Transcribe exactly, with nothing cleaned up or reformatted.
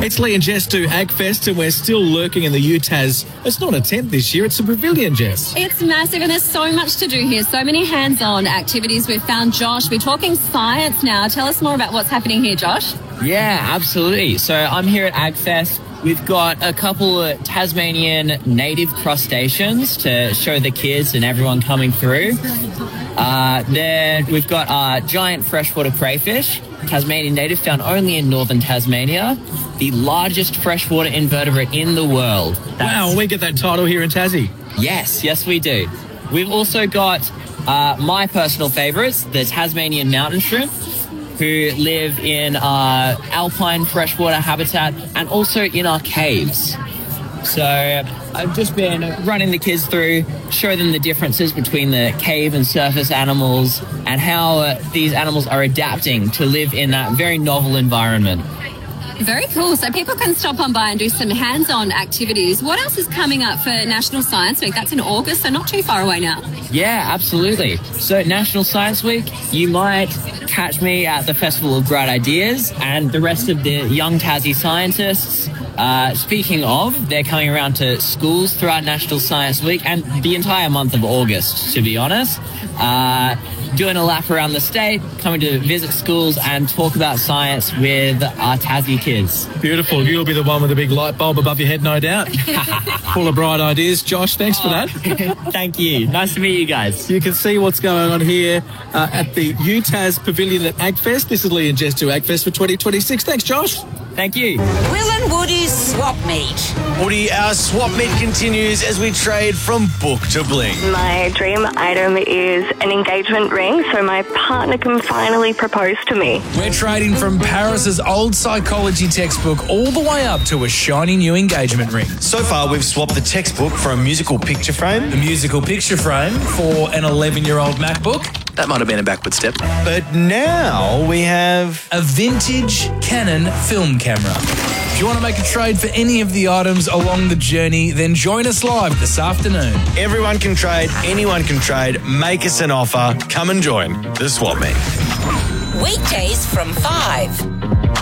It's Lee and Jess do AgFest, and we're still lurking in the U T A S. It's not a tent this year, it's a pavilion, Jess. It's massive, and there's so much to do here. So many hands-on activities. We've found Josh. We're talking science now. Tell us more about what's happening here, Josh. Yeah, absolutely. So I'm here at AgFest. We've got a couple of Tasmanian native crustaceans to show the kids and everyone coming through. Uh, then we've got uh, giant freshwater crayfish, Tasmanian native, found only in northern Tasmania, the largest freshwater invertebrate in the world. That's... Wow, we get that title here in Tassie. Yes, yes we do. We've also got uh, my personal favourites, the Tasmanian mountain shrimp, who live in uh, alpine freshwater habitat and also in our caves. So I've just been running the kids through, show them the differences between the cave and surface animals and how uh, these animals are adapting to live in that very novel environment. Very cool. So people can stop on by and do some hands-on activities. What else is coming up for National Science Week? That's in August, so not too far away now. Yeah, absolutely. So National Science Week, you might catch me at the Festival of Bright Ideas and the rest of the young Tassie scientists. Uh, speaking of, they're coming around to schools throughout National Science Week and the entire month of August, to be honest. Uh, doing a lap around the state, coming to visit schools and talk about science with our Tassie kids. Beautiful. You'll be the one with the big light bulb above your head, no doubt. Full of bright ideas. Josh, thanks for that. Thank you. Nice to meet you guys. You can see what's going on here uh, at the U T A S Pavilion at AgFest. This is Lee and Jess do AgFest for twenty twenty-six. Thanks, Josh. Thank you. Will and Woody's Swap Meet. Woody, our swap meet continues as we trade from book to bling. My dream item is an engagement ring so my partner can finally propose to me. We're trading from Paris's old psychology textbook all the way up to a shiny new engagement ring. So far, we've swapped the textbook for a musical picture frame. The musical picture frame for an eleven-year-old MacBook. That might have been a backward step. But now we have a vintage Canon film camera. If you want to make a trade for any of the items along the journey, then join us live this afternoon. Everyone can trade, anyone can trade. Make us an offer. Come and join the swap meet. Weekdays from five.